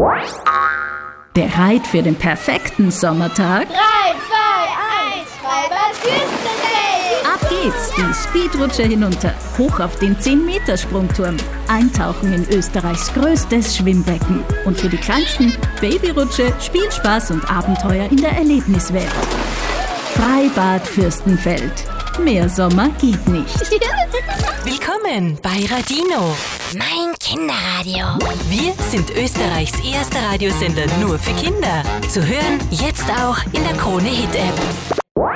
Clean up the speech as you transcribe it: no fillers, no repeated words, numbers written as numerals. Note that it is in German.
Bereit für den perfekten Sommertag? 3, 2, 1, Freibad Fürstenfeld! Ab geht's, die Speedrutsche hinunter, hoch auf den 10-Meter-Sprungturm, eintauchen in Österreichs größtes Schwimmbecken und für die Kleinsten Babyrutsche, Spielspaß und Abenteuer in der Erlebniswelt. Freibad Fürstenfeld. Mehr Sommer geht nicht. Willkommen bei Radino. Mein Kinderradio. Wir sind Österreichs erster Radiosender nur für Kinder. Zu hören jetzt auch in der Krone Hit App.